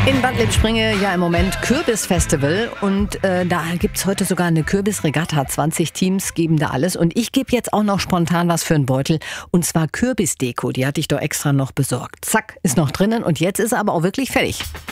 In Bad Lippspringe ja im Moment Kürbisfestival und da gibt's heute sogar eine Kürbisregatta. 20 Teams geben da alles und ich gebe jetzt auch noch spontan was für einen Beutel und zwar Kürbisdeko. Die hatte ich doch extra noch besorgt. Zack, ist noch drinnen und jetzt ist er aber auch wirklich fertig.